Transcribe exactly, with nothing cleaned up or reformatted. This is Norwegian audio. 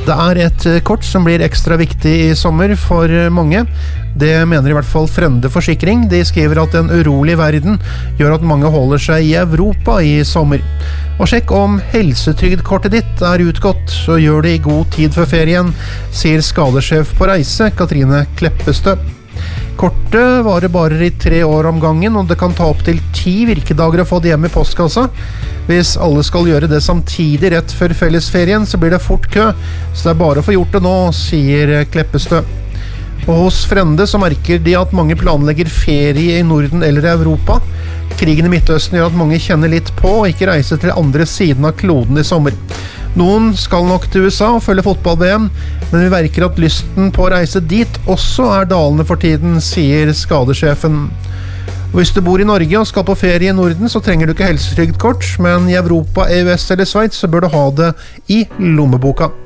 Det er et kort som blir ekstra viktig i sommer for mange. Det mener i hvert fall Frende Forsikring. De skriver at en urolig verden gjør at mange holder seg i Europa i sommer. Og sjekk om helsetrygdkortet ditt er utgått, så gjør det i god tid før ferien, sier skadesjef på reise, Katrine Kleppestø. Kortet varer bare i tre år om gangen, og det kan ta opp til ti virkedager å få det hjem i postkassa. Hvis alle skal gjøre det samtidig rett før fellesferien, så blir det fort kø, så det er bare å få gjort det nå, sier Kleppestø. Og hos Frende så merker de at mange planlegger ferie i Norden eller Europa. Krigen i Midtøsten gjør at mange kjenner litt på og ikke reiser til andre siden av kloden i sommer. Noen skal nok til U S A og følge fotball-V M, men vi merker at lysten på å reise dit også er dalende for tiden, sier skadesjefen. Og hvis du bor i Norge og skal på ferie i Norden, så trenger du ikke helsetrygdkort, men i Europa, E U S eller Sveits så bør du ha det i lommeboka.